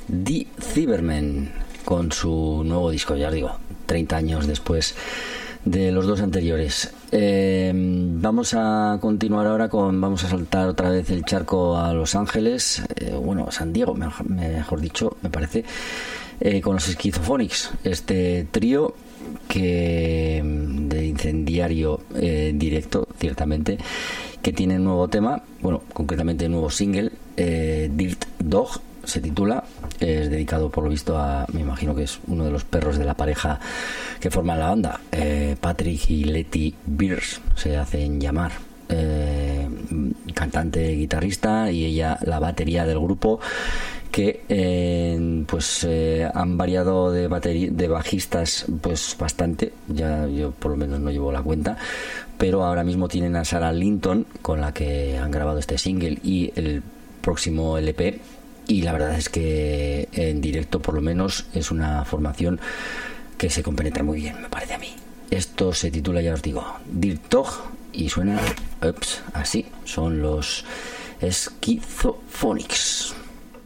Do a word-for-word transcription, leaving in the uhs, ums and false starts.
Die Cybermen, con su nuevo disco, ya os digo, treinta años después de los dos anteriores. Eh, vamos a continuar ahora con, vamos a saltar otra vez el charco a Los Ángeles, eh, bueno, San Diego, mejor, mejor dicho, me parece, eh, con los Schizophonics, este trío que de incendiario eh, directo, ciertamente, que tiene un nuevo tema, bueno, concretamente un nuevo single, eh, Dirt Dog se titula, es dedicado por lo visto a, me imagino que es uno de los perros de la pareja que forman la banda, eh, Patrick y Letty Beers se hacen llamar, eh, cantante, guitarrista, y ella la batería del grupo, que eh, pues eh, han variado de batería, de bajistas pues bastante, ya yo por lo menos no llevo la cuenta, pero ahora mismo tienen a Sarah Linton, con la que han grabado este single y el próximo L P, y la verdad es que en directo por lo menos es una formación que se compenetra muy bien, me parece a mí. Esto se titula, ya os digo, Dirt Dog, y suena ups, así, son los Schizophonics.